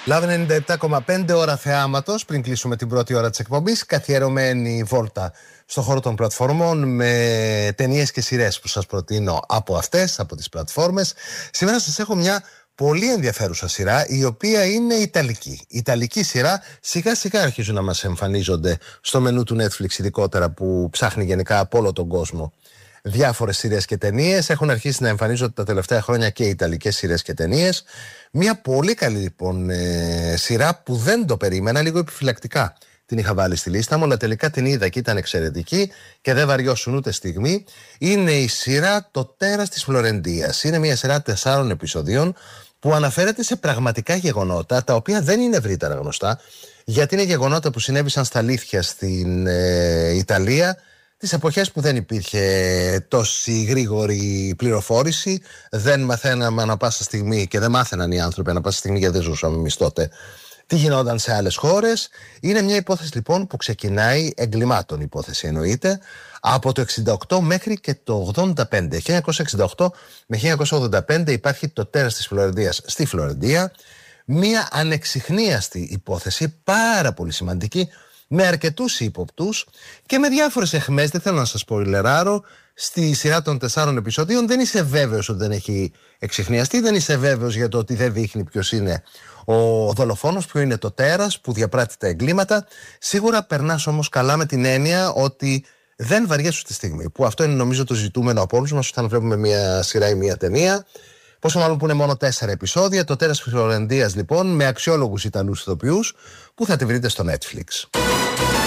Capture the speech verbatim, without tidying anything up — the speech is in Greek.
Λάβε ενενήντα επτά κόμμα πέντε, ώρα θεάματος, πριν κλείσουμε την πρώτη ώρα της εκπομπής. Καθιερωμένη βόλτα στον χώρο των πλατφορμών με ταινίες και σειρές που σας προτείνω από αυτές, από τις πλατφόρμες. Σήμερα σας έχω μια πολύ ενδιαφέρουσα σειρά, η οποία είναι ιταλική. Η ιταλική σειρά σιγά σιγά αρχίζουν να μας εμφανίζονται στο μενού του Netflix, ειδικότερα που ψάχνει γενικά από όλο τον κόσμο διάφορες σειρές και ταινίες. Έχουν αρχίσει να εμφανίζονται τα τελευταία χρόνια και οι ιταλικές σειρές και ταινίες. Μια πολύ καλή λοιπόν ε, σειρά που δεν το περίμενα, λίγο επιφυλακτικά την είχα βάλει στη λίστα μου, αλλά τελικά την είδα και ήταν εξαιρετική και δεν βαριώσουν ούτε στιγμή. Είναι η σειρά «Το τέρας της Φλωρεντίας». Είναι μια σειρά τεσσάρων επεισοδίων που αναφέρεται σε πραγματικά γεγονότα, τα οποία δεν είναι ευρύτερα γνωστά, γιατί είναι γεγονότα που συνέβησαν στα αλήθεια στην ε, Ιταλία, τις εποχές που δεν υπήρχε τόση γρήγορη πληροφόρηση, δεν μαθαίναμε ανα πάσα στιγμή και δεν μάθαιναν οι άνθρωποι ανα πάσα στιγμή, γιατί δεν ζούσαμε εμείς τότε, τι γινόταν σε άλλες χώρες. Είναι μια υπόθεση λοιπόν που ξεκινάει, εγκλημάτων υπόθεση εννοείται, από το εξήντα οκτώ μέχρι και το ογδόντα πέντε. χίλια εννιακόσια εξήντα οκτώ με χίλια εννιακόσια ογδόντα πέντε υπάρχει το τέρας της Φλωρεντίας στη Φλωρεντία. Μια ανεξιχνίαστη υπόθεση, πάρα πολύ σημαντική, με αρκετούς ύποπτους και με διάφορες αιχμές. Δεν θέλω να σας σποιλεράρω. Στη σειρά των τεσσάρων επεισοδίων δεν είσαι βέβαιος ότι δεν έχει εξιχνιαστεί, δεν είσαι βέβαιος για το ότι δεν δείχνει ποιος είναι ο δολοφόνος, ποιο είναι το τέρας που διαπράττει τα εγκλήματα. Σίγουρα περνάς όμως καλά με την έννοια ότι δεν βαριέσαι τη στιγμή, που αυτό είναι νομίζω το ζητούμενο από όλους μας όταν βλέπουμε μια σειρά ή μια ταινία. Πόσο μάλλον που είναι μόνο τέσσερα επεισόδια. Το τέρας της Φλωρεντίας λοιπόν, με αξιόλογους Ιταλούς ηθοποιούς, που θα τη βρείτε στο Netflix.